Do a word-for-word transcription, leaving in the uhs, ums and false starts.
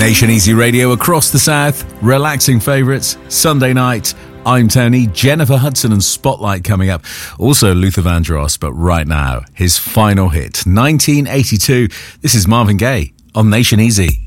Nation Easy Radio across the South, relaxing favourites, Sunday night. I'm Tony, Jennifer Hudson and Spotlight coming up. Also Luther Vandross, but right now, his final hit, nineteen eighty-two. This is Marvin Gaye on Nation Easy.